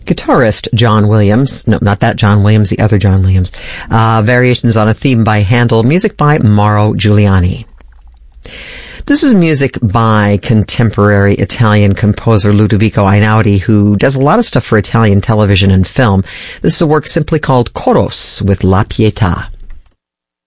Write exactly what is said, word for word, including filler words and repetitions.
guitarist John Williams. No, not that John Williams, the other John Williams. Uh, variations on a theme by Handel. Music by Mauro Giuliani. This is music by contemporary Italian composer Ludovico Einaudi, who does a lot of stuff for Italian television and film. This is a work simply called Choros with La Pietà.